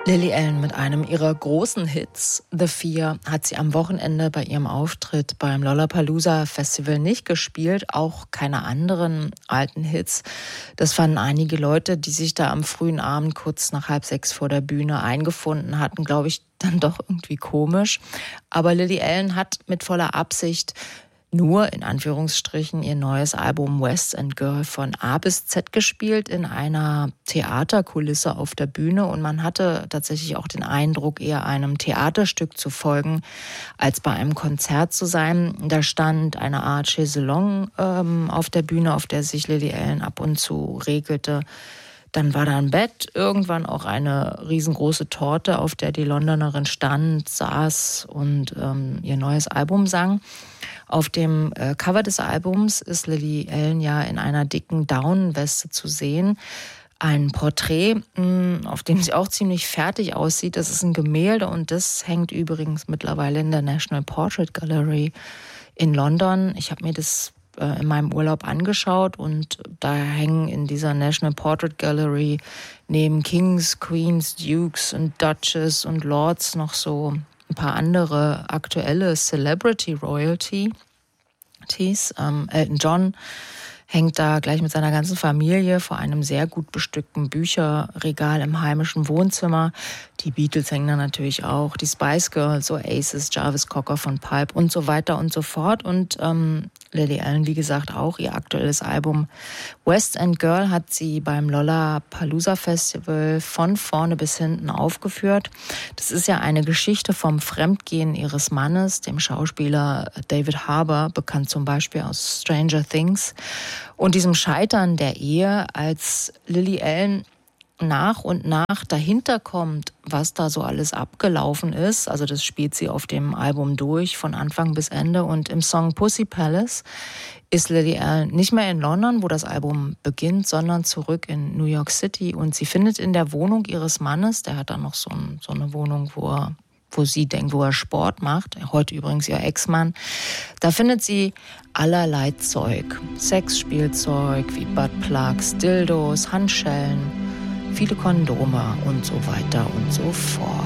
Lily Allen mit einem ihrer großen Hits, The Fear, hat sie am Wochenende bei ihrem Auftritt beim Lollapalooza Festival nicht gespielt, auch keine anderen alten Hits. Das fanden einige Leute, die sich da am frühen Abend kurz nach 5:30 vor der Bühne eingefunden hatten, glaube ich, dann doch irgendwie komisch. Aber Lily Allen hat mit voller Absicht nur in Anführungsstrichen ihr neues Album West End Girl von A bis Z gespielt in einer Theaterkulisse auf der Bühne, und man hatte tatsächlich auch den Eindruck, eher einem Theaterstück zu folgen, als bei einem Konzert zu sein. Da stand eine Art Chaiselong auf der Bühne, auf der sich Lily Allen ab und zu regelte. Dann war da ein Bett, irgendwann auch eine riesengroße Torte, auf der die Londonerin stand, saß und ihr neues Album sang. Auf dem Cover des Albums ist Lily Allen ja in einer dicken Daunenweste zu sehen. Ein Porträt, auf dem sie auch ziemlich fertig aussieht. Das ist ein Gemälde, und das hängt übrigens mittlerweile in der National Portrait Gallery in London. Ich habe mir das in meinem Urlaub angeschaut, und da hängen in dieser National Portrait Gallery neben Kings, Queens, Dukes und Duchess und Lords noch so ein paar andere aktuelle Celebrity Royalties. Elton John hängt da gleich mit seiner ganzen Familie vor einem sehr gut bestückten Bücherregal im heimischen Wohnzimmer. Die Beatles hängen da natürlich auch, die Spice Girls, Oasis, Jarvis Cocker von Pulp und so weiter und so fort. Und Lily Allen, wie gesagt, auch ihr aktuelles Album West End Girl hat sie beim Lollapalooza Festival von vorne bis hinten aufgeführt. Das ist ja eine Geschichte vom Fremdgehen ihres Mannes, dem Schauspieler David Harbour, bekannt zum Beispiel aus Stranger Things, und diesem Scheitern der Ehe. Als Lily Allen nach und nach dahinter kommt, was da so alles abgelaufen ist, also das spielt sie auf dem Album durch, von Anfang bis Ende, und im Song Pussy Palace ist Lily Allen nicht mehr in London, wo das Album beginnt, sondern zurück in New York City, und sie findet in der Wohnung ihres Mannes, der hat dann noch so eine Wohnung, wo sie denkt, wo er Sport macht, heute übrigens ihr Ex-Mann, da findet sie allerlei Zeug, Sexspielzeug wie Buttplugs, Dildos, Handschellen, viele Kondome und so weiter und so fort.